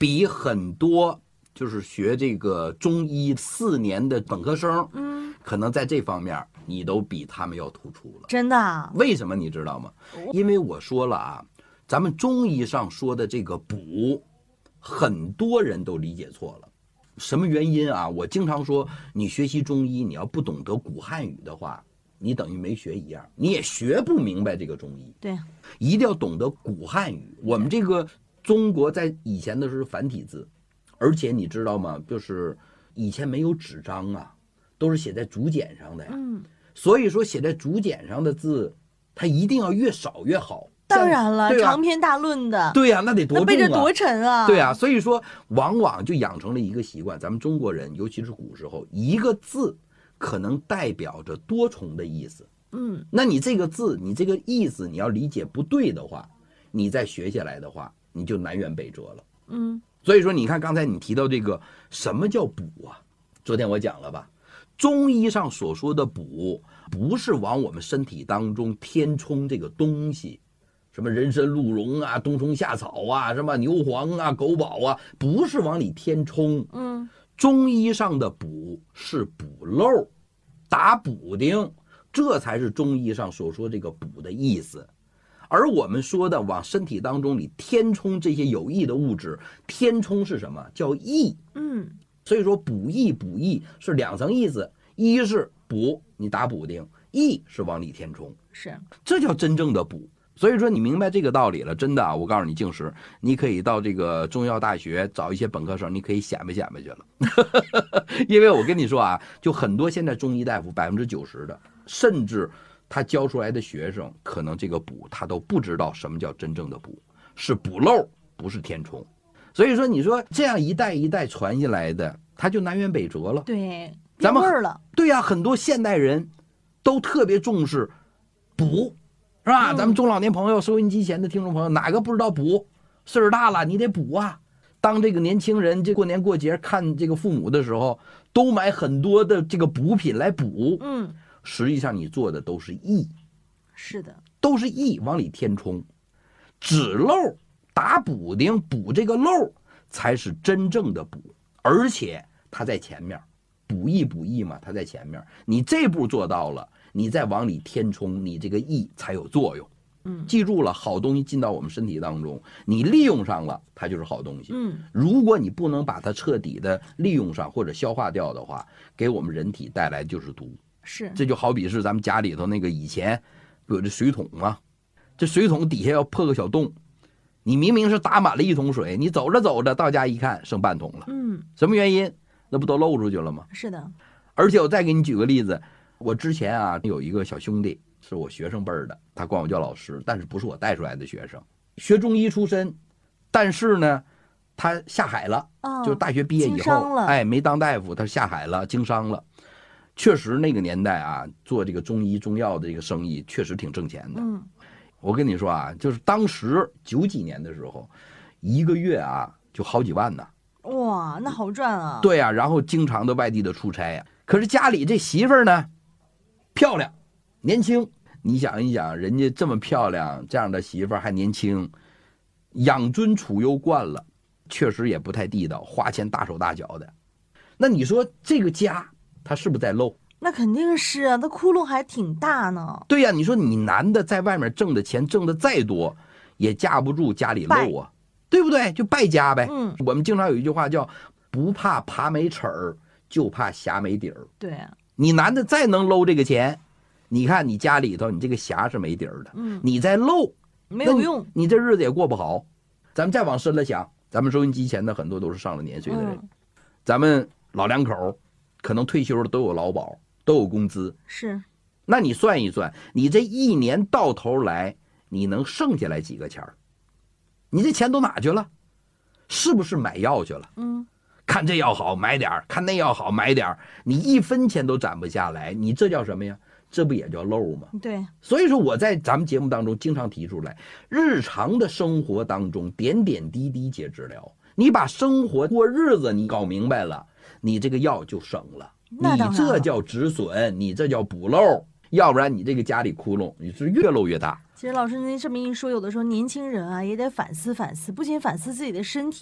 比很多就是学这个中医4年的本科生，可能在这方面你都比他们要突出了。 真的啊？ 为什么你知道吗？因为我说了啊，咱们中医上说的这个补，很多人都理解错了。什么原因啊？我经常说，你学习中医，你要不懂得古汉语的话，你等于没学一样，你也学不明白这个中医。 对， 一定要懂得古汉语。我们这个中国在以前的是繁体字，而且你知道吗？就是以前没有纸张啊，都是写在竹简上的呀。所以说写在竹简上的字，它一定要越少越好。 当然了， 对吧长篇大论的， 对呀、那得多重啊， 那背着多沉啊！ 对啊，所以说往往就养成了一个习惯，咱们中国人，尤其是古时候，一个字可能代表着多重的意思。那你这个字，你这个意思，你要理解不对的话，你再学下来的话，你就南辕北辙了。所以说你看刚才你提到这个什么叫补啊？昨天我讲了吧，中医上所说的补，不是往我们身体当中填充这个东西，什么人参鹿茸啊、冬虫夏草啊、什么牛黄啊、狗宝啊，不是往里填充。中医上的补是补漏、打补丁，这才是中医上所说这个补的意思。而我们说的往身体当中里填充这些有益的物质，填充是什么？叫益。所以说补益是2层意思，一是补，你打补丁；益是往里填充， 是， 这叫真正的补。所以说你明白这个道理了，真的啊！我告诉你，静时，你可以到这个中药大学找一些本科生，你可以显摆显摆去了。因为我跟你说啊，就很多现在中医大夫90%的，甚至他教出来的学生，可能这个补他都不知道什么叫真正的补，是补漏，不是填充。所以说，你说这样一代一代传下来的，他就南辕北辙了。 对， 咱们变味儿了。 对呀、很多现代人都特别重视补，是吧？咱们中老年朋友、收音机前的听众朋友，哪个不知道补？岁数大了，你得补啊。当这个年轻人这过年过节看这个父母的时候，都买很多的这个补品来补。实际上你做的都是益， 是的， 都是益往里填充，止漏、打补丁，补这个漏才是真正的补，而且它在前面，补益嘛，它在前面。你这步做到了，你再往里填充，你这个益才有作用。记住了，好东西进到我们身体当中，你利用上了，它就是好东西。如果你不能把它彻底的利用上或者消化掉的话，给我们人体带来就是毒。 是， 这就好比是咱们家里头那个以前有这水桶嘛，这水桶底下要破个小洞，你明明是打满了1桶水，你走着走着到家一看剩半桶了。什么原因？那不都漏出去了吗？ 是的。 而且我再给你举个例子，我之前啊有一个小兄弟是我学生辈儿的，他管我叫老师，但是不是我带出来的学生，学中医出身，但是呢他下海了，就是大学毕业以后，没当大夫，他下海了，经商了。确实那个年代啊，做这个中医中药的这个生意确实挺挣钱的。我跟你说啊，就是当时90几年的时候，一个月啊就好几万呢。 哇，那好赚啊！ 对啊，然后经常的外地的出差啊。可是家里这媳妇儿呢，漂亮，年轻。你想一想，人家这么漂亮，这样的媳妇儿还年轻，养尊处优惯了，确实也不太地道，花钱大手大脚的。那你说这个家，他是不是在漏？ 那肯定是啊，那窟窿还挺大呢。 对呀、你说你男的在外面挣的钱挣的再多，也架不住家里漏啊，对不对？就败家呗。我们经常有一句话叫“不怕爬没齿儿，就怕匣没底儿”。 对啊， 你男的再能搂这个钱，你看你家里头你这个匣是没底儿的，你再漏没有用， 你这日子也过不好。咱们再往深了想，咱们收音机前的很多都是上了年岁的人，咱们老两口可能退休了都有劳保，都有工资。 是， 那你算一算，你这一年到头来，你能剩下来几个钱儿？你这钱都哪去了？是不是买药去了？看这药好买点儿，看那药好买点儿，你1分钱都攒不下来，你这叫什么呀？这不也叫漏吗？ 对。 所以说我在咱们节目当中经常提出来，日常的生活当中点点滴滴皆治疗。你把生活过日子你搞明白了，你这个药就省了。你这叫止损，你这叫补漏，要不然你这个家里窟窿你是越漏越大。 其实老师您这么一说，有的时候年轻人啊也得反思反思，不仅反思自己的身体。